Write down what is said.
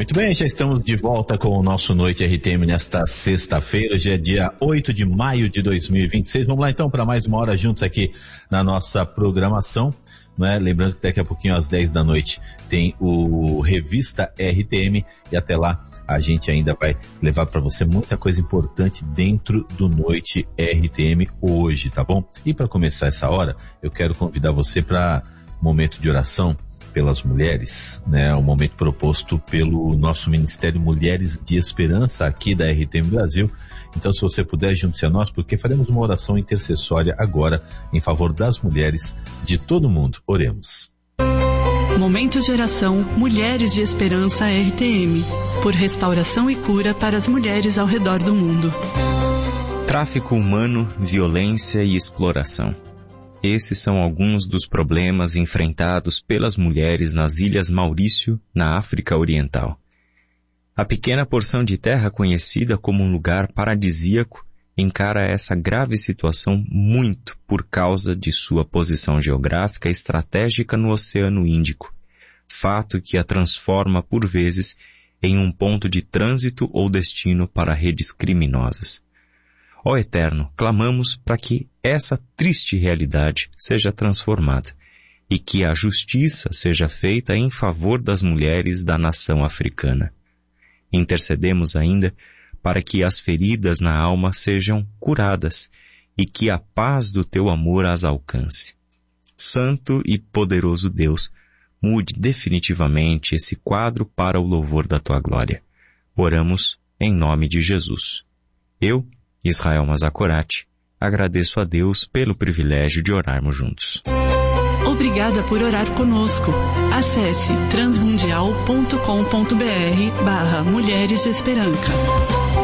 Muito bem, já estamos de volta com o nosso Noite RTM nesta sexta-feira, hoje é dia 8 de maio de 2026. Vamos lá então para mais uma hora juntos aqui na nossa programação, não é? Lembrando que daqui a pouquinho às 10 da noite tem o Revista RTM e até lá a gente ainda vai levar para você muita coisa importante dentro do Noite RTM hoje, tá bom? E para começar essa hora, eu quero convidar você para momento de oração pelas mulheres, né? Um momento proposto pelo nosso Ministério Mulheres de Esperança aqui da RTM Brasil. Então, se você puder, junte-se a nós, porque faremos uma oração intercessória agora em favor das mulheres de todo mundo. Oremos. Momento de oração Mulheres de Esperança RTM, por restauração e cura para as mulheres ao redor do mundo. Tráfico humano, violência e exploração. Esses são alguns dos problemas enfrentados pelas mulheres nas Ilhas Maurício, na África Oriental. A pequena porção de terra conhecida como um lugar paradisíaco encara essa grave situação muito por causa de sua posição geográfica estratégica no Oceano Índico, fato que a transforma por vezes em um ponto de trânsito ou destino para redes criminosas. Ó Eterno, clamamos para que essa triste realidade seja transformada e que a justiça seja feita em favor das mulheres da nação africana. Intercedemos ainda para que as feridas na alma sejam curadas e que a paz do teu amor as alcance. Santo e poderoso Deus, mude definitivamente esse quadro para o louvor da tua glória. Oramos em nome de Jesus. Eu, Israel Mazakorati, agradeço a Deus pelo privilégio de orarmos juntos. Obrigada por orar conosco. Acesse transmundial.com.br/Mulheres de Esperança.